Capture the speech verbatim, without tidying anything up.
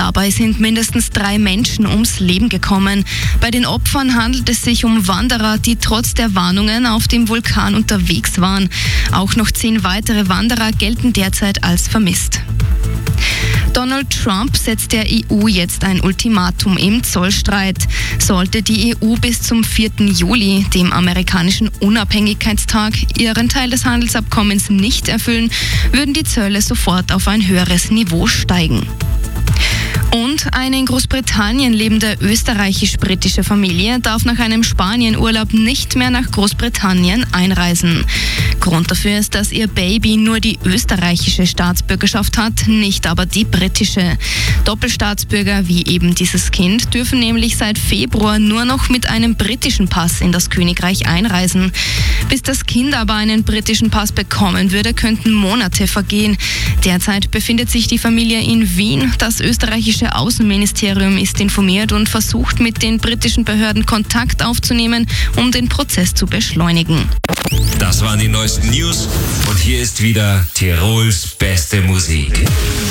Dabei sind mindestens drei Menschen ums Leben gekommen. Bei den Opfern handelt es sich um Wanderer, die trotz der Warnungen auf dem Vulkan unterwegs waren. Auch noch zehn weitere Wanderer gelten derzeit als vermisst. Donald Trump setzt der E U jetzt ein Ultimatum im Zollstreit. Sollte die E U bis zum vierten Juli, dem amerikanischen Unabhängigkeitstag, ihren Teil des Handelsabkommens nicht erfüllen, würden die Zölle sofort auf ein höheres Niveau steigen. Und eine in Großbritannien lebende österreichisch-britische Familie darf nach einem Spanienurlaub nicht mehr nach Großbritannien einreisen. Grund dafür ist, dass ihr Baby nur die österreichische Staatsbürgerschaft hat, nicht aber die britische. Doppelstaatsbürger wie eben dieses Kind dürfen nämlich seit Februar nur noch mit einem britischen Pass in das Königreich einreisen. Bis das Kind aber einen britischen Pass bekommen würde, könnten Monate vergehen. Derzeit befindet sich die Familie in Wien. Das österreichische Außenministerium ist informiert und versucht mit den britischen Behörden Kontakt aufzunehmen, um den Prozess zu beschleunigen. Das waren die neuesten News und hier ist wieder Tirols beste Musik.